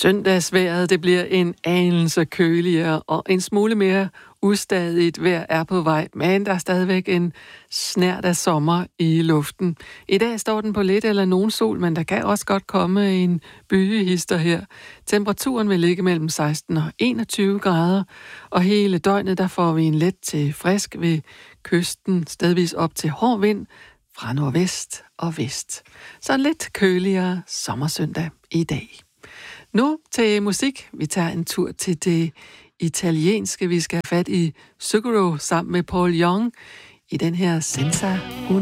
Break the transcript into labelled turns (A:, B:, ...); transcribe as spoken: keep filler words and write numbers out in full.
A: Søndagsvejret, det bliver en anelse køligere og en smule mere ustadigt vejr er på vej, men der er stadigvæk en snert af sommer i luften. I dag står den på lidt eller nogen sol, men der kan også godt komme en bygehister her. Temperaturen vil ligge mellem seksten og enogtyve grader, og hele døgnet der får vi en let til frisk ved kysten, stedvis op til hård vind fra nordvest og vest. Så en lidt køligere sommersøndag i dag. Nu til musik. Vi tager en tur til det italienske. Vi skal have fat i Suguro sammen med Paul Young i den her Senza Un